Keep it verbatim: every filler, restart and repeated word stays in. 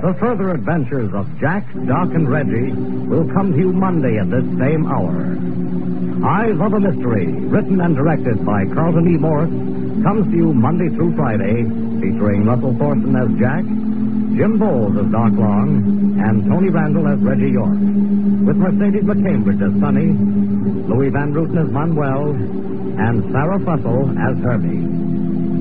The further adventures of Jack, Doc, and Reggie will come to you Monday at this same hour. Eyes of a Mystery, written and directed by Carlton E. Morse, comes to you Monday through Friday, featuring Russell Thorson as Jack, Jim Bowles as Doc Long, and Tony Randall as Reggie York, with Mercedes McCambridge as Sonny, Louis Van Ruten as Manuel, and Sarah Fussell as Herbie.